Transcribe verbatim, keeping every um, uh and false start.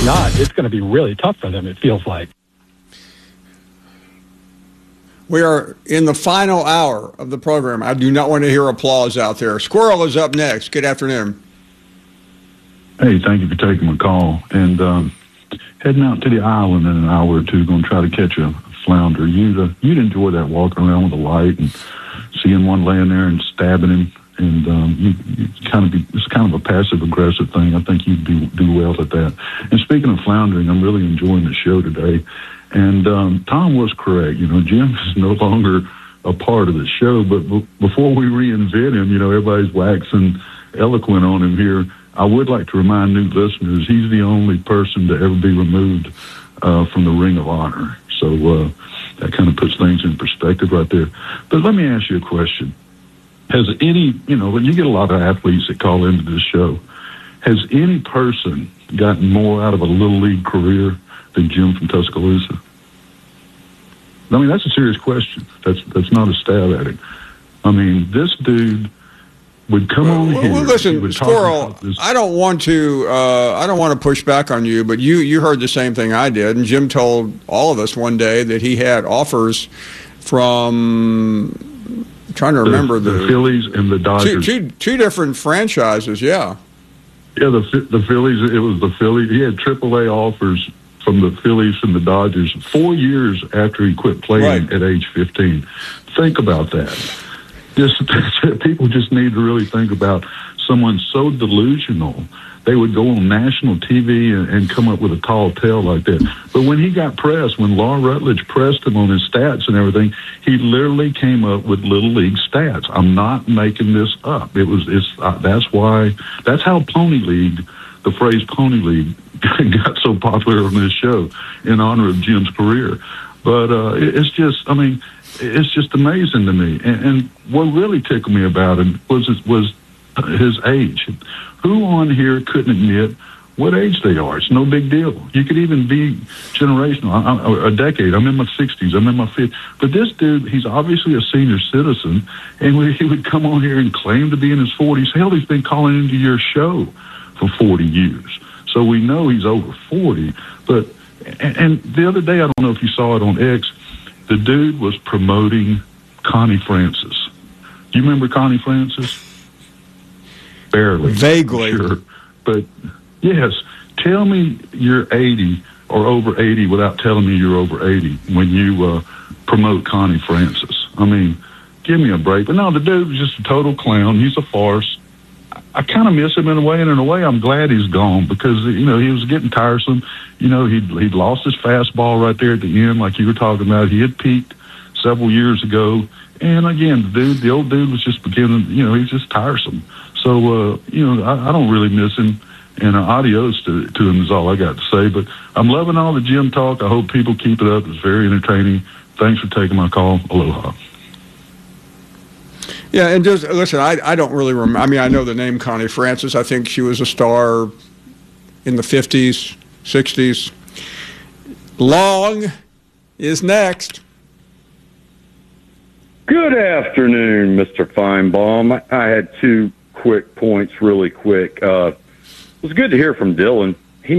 not, it's going to be really tough for them, it feels like. We are in the final hour of the program. I do not want to hear applause out there. Squirrel is up next. Good afternoon. Hey, thank you for taking my call. And um, heading out to the island in an hour or two, going to try to catch a flounder. You'd, uh, you'd enjoy that walking around with a light and seeing one laying there and stabbing him. And um, you, you kind of be, it's kind of a passive-aggressive thing. I think you'd do, do well at that. And speaking of floundering, I'm really enjoying the show today. And um, Tom was correct. You know, Jim is no longer a part of the show. But b- before we reinvent him, you know, everybody's waxing eloquent on him here. I would like to remind new listeners, he's the only person to ever be removed uh, from the Ring of Honor. So uh, that kind of puts things in perspective right there. But let me ask you a question. Has any, you know, when you get a lot of athletes that call into this show, has any person gotten more out of a Little League career than Jim from Tuscaloosa? I mean, that's a serious question. That's that's not a stab at it. I mean, this dude would come well, on well, here. Well, listen, Squirrel, I don't want to uh, I don't want to push back on you, but you, you heard the same thing I did, and Jim told all of us one day that he had offers from, I'm trying to remember, the, the, the Phillies and the Dodgers. Two, two, two different franchises, yeah. Yeah, the the Phillies, it was the Phillies. He had triple A offers from the Phillies and the Dodgers four years after he quit playing right. at age fifteen. Think about that. Just, people just need to really think about someone so delusional. They would go on national T V and, and come up with a tall tale like that. But when he got pressed, when Laura Rutledge pressed him on his stats and everything, he literally came up with Little League stats. I'm not making this up. It was. It's. Uh, that's why. That's how Pony League, the phrase Pony League, got so popular on this show in honor of Jim's career. But uh, it, it's just. I mean, it's just amazing to me. And, and what really tickled me about him was his, was his age. Who on here couldn't admit what age they are? It's no big deal. You could even be generational, I, I, a decade. I'm in my sixties. I'm in my fifties. But this dude, he's obviously a senior citizen, and we, he would come on here and claim to be in his forties. Hell, he's been calling into your show for forty years. So we know he's over forty. But and, and the other day, I don't know if you saw it on X, the dude was promoting Connie Francis. Do you remember Connie Francis? Barely. Vaguely. Sure. But, yes, tell me you're eighty or over eighty without telling me you're over eighty when you uh, promote Connie Francis. I mean, give me a break. But no, the dude was just a total clown. He's a farce. I, I kind of miss him in a way, and in a way I'm glad he's gone because, you know, he was getting tiresome. You know, he'd, he'd lost his fastball right there at the end like you were talking about. He had peaked several years ago. And, again, the dude, the old dude was just beginning, you know, he's just tiresome. So, uh, you know, I, I don't really miss him, and uh, adios to, to him is all I got to say. But I'm loving all the Jim talk. I hope people keep it up. It's very entertaining. Thanks for taking my call. Aloha. Yeah, and just, listen, I, I don't really remember. I mean, I know the name Connie Francis. I think she was a star in the fifties, sixties. Long is next. Good afternoon, Mister Feinbaum. I had two quick points really quick. Uh, it was good to hear from Dylan.